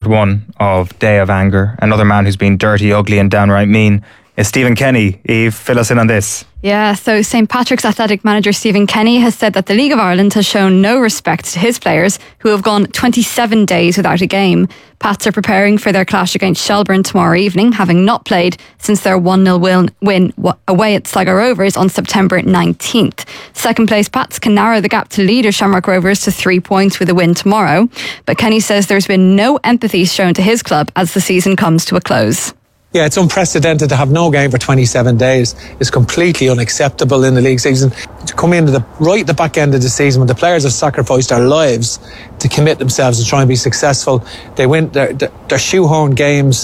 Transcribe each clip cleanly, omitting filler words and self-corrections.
1 of Day of Anger. Another man who's been dirty, ugly and downright mean is Stephen Kenny. Eve, fill us in on this. Yeah, so St Patrick's athletic manager Stephen Kenny has said that the League of Ireland has shown no respect to his players who have gone 27 days without a game. Pats are preparing for their clash against Shelbourne tomorrow evening, having not played since their 1-0 win away at Sligo Rovers on September 19th. Second place Pats can narrow the gap to leader Shamrock Rovers to 3 points with a win tomorrow. But Kenny says there's been no empathy shown to his club as the season comes to a close. Yeah, it's unprecedented to have no game for 27 days. It's completely unacceptable in the league season. To come into right at the back end of the season when the players have sacrificed their lives to commit themselves to try and be successful. They win their shoehorn games,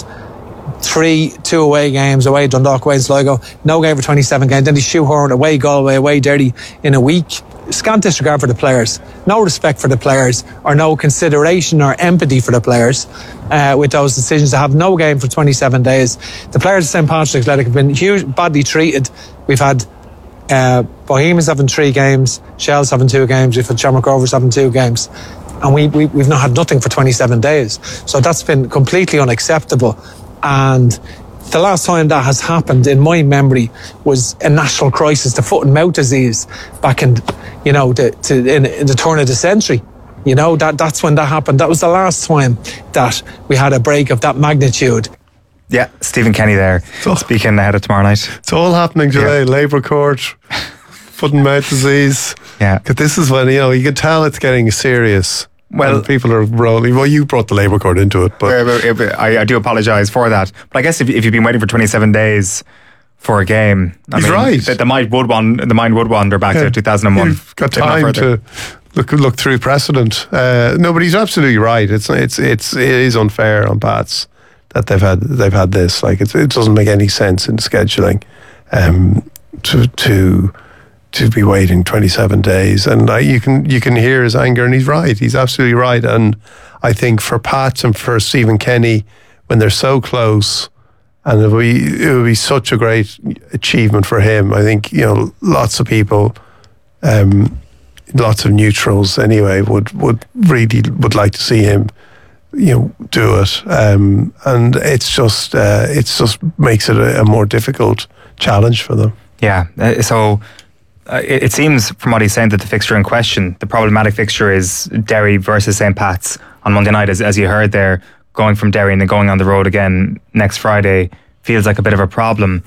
2 away games, away Dundalk, away Sligo, no game for 27 games. Then they shoehorn away Galway, away Derry in a week. Scant disregard for the players, no respect for the players, or no consideration or empathy for the players with those decisions to have no game for 27 days. The players of St Patrick's Athletic have been badly treated. We've had Bohemians having 3 games, Shells having 2 games, we've had Shamrock Rovers having 2 games, and we've not had nothing for 27 days. So that's been completely unacceptable. And the last time that has happened in my memory was a national crisis, the foot and mouth disease, back in in the turn of the century. That's when that happened. That was the last time that we had a break of that magnitude. Yeah, Stephen Kenny there, speaking ahead of tomorrow night. It's all happening today. Yeah. Labour Court, foot and mouth disease. Yeah, because this is when you can tell it's getting serious. Well, people are rolling. Well, you brought the Labour Court into it, but I do apologise for that. But I guess if you've been waiting for 27 days for a game, he's right. The mind would wander back to 2001. You've got time to look through precedent. No, but he's absolutely right. It is unfair on Pats that they've had this. Like it doesn't make any sense in scheduling to be waiting 27 days, and you can hear his anger, and he's right. He's absolutely right. And I think for Pats and for Stephen Kenny, when they're so close, and it would be such a great achievement for him. I think lots of people, lots of neutrals anyway, would like to see him do it, and it's just makes it a more difficult challenge for them. Yeah, so. It seems from what he's saying that the fixture in question, the problematic fixture, is Derry versus St Pat's on Monday night. As you heard there, going from Derry and then going on the road again next Friday feels like a bit of a problem.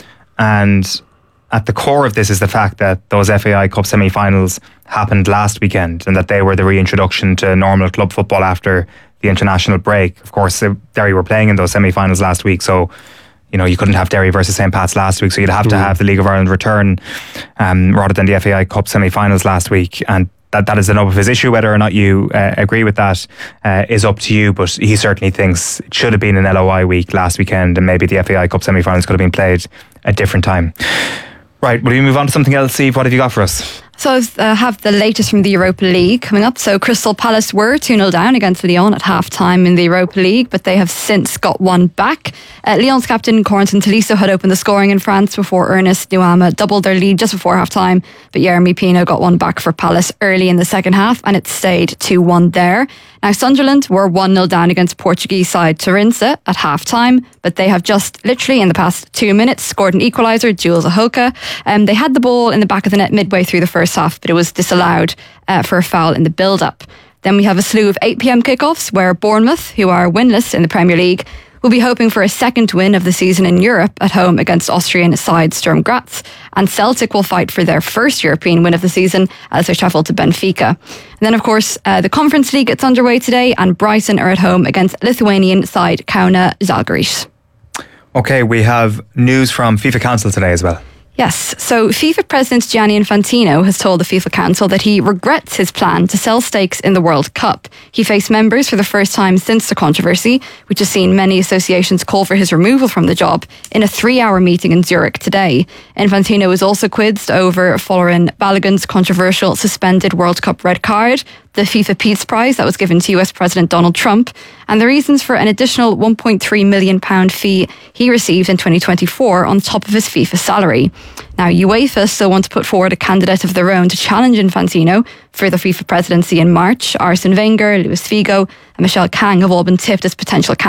And at the core of this is the fact that those FAI Cup semi-finals happened last weekend and that they were the reintroduction to normal club football after the international break. Of course, Derry were playing in those semi-finals last week, so you couldn't have Derry versus St Pat's last week, so you'd have to have the League of Ireland return rather than the FAI Cup semi-finals last week. And that is enough of his issue. Whether or not you agree with that is up to you, but he certainly thinks it should have been an LOI week last weekend, and maybe the FAI Cup semi-finals could have been played at a different time. Right, will we move on to something else, Steve? What have you got for us? So I have the latest from the Europa League coming up. So Crystal Palace were 2-0 down against Lyon at half-time in the Europa League, but they have since got one back. Lyon's captain Corentin Tolisso had opened the scoring in France before Ernest Nuama doubled their lead just before half-time, but Jeremy Pino got one back for Palace early in the second half, and it stayed 2-1 there. Now Sunderland were 1-0 down against Portuguese side Turense at half-time, but they have just literally in the past 2 minutes scored an equaliser, Jules Ahoka. They had the ball in the back of the net midway through the first half, but it was disallowed for a foul in the build-up. Then we have a slew of 8 p.m. kickoffs where Bournemouth, who are winless in the Premier League, will be hoping for a second win of the season in Europe at home against Austrian side Sturm Graz. And Celtic will fight for their first European win of the season as they travel to Benfica. And then, of course, the Conference League gets underway today, and Brighton are at home against Lithuanian side Kauna Žalgiris. Okay, we have news from FIFA Council today as well. Yes, so FIFA President Gianni Infantino has told the FIFA Council that he regrets his plan to sell stakes in the World Cup. He faced members for the first time since the controversy, which has seen many associations call for his removal from the job in a 3-hour meeting in Zurich today. Infantino was also quizzed over Folarin Balogun's controversial suspended World Cup red card, the FIFA Peace Prize that was given to US President Donald Trump, and the reasons for an additional £1.3 million fee he received in 2024 on top of his FIFA salary. Now, UEFA still want to put forward a candidate of their own to challenge Infantino for the FIFA presidency in March. Arsene Wenger, Luis Figo and Michel Kang have all been tipped as potential candidates.